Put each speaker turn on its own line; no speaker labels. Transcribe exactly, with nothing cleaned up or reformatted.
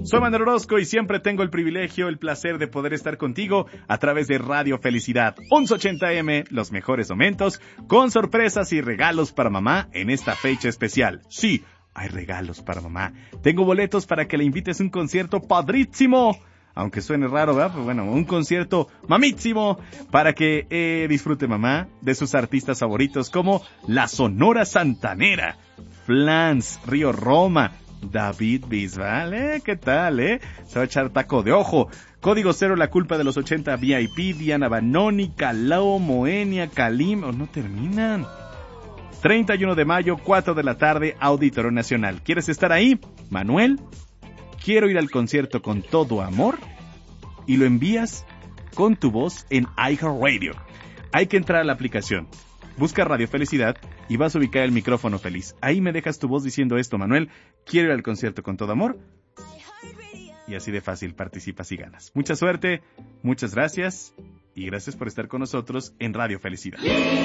Soy Manuel Orozco y siempre tengo el privilegio, el placer de poder estar contigo a través de Radio Felicidad. once ochenta eme, los mejores momentos, con sorpresas y regalos para mamá en esta fecha especial. Sí, hay regalos para mamá. Tengo boletos para que le invites a un concierto padrísimo. Aunque suene raro, ¿verdad? Pues bueno, un concierto mamísimo para que eh, disfrute mamá de sus artistas favoritos como la Sonora Santanera, Flans, Río Roma, David Bisbal, ¿eh? ¿Qué tal, eh? Se va a echar taco de ojo. Código Cero, La Culpa de los ochenta, V I P, Diana Banoni, Calao, Moenia, Kalim, oh, no terminan. treinta y uno de mayo, cuatro de la tarde, Auditorio Nacional. ¿Quieres estar ahí? Manuel, quiero ir al concierto con todo amor, y lo envías con tu voz en iHeartRadio. Hay que entrar a la aplicación. Busca Radio Felicidad y vas a ubicar el micrófono feliz. Ahí me dejas tu voz diciendo esto, Manuel, quiero ir al concierto con todo amor. Y así de fácil participas y ganas. Mucha suerte, muchas gracias y gracias por estar con nosotros en Radio Felicidad.